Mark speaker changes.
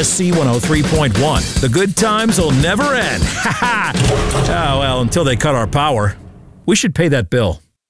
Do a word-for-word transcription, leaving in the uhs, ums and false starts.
Speaker 1: S C one oh three point one. The good times will never end. Ha ha! Oh, well, until they cut our power. We should pay that bill.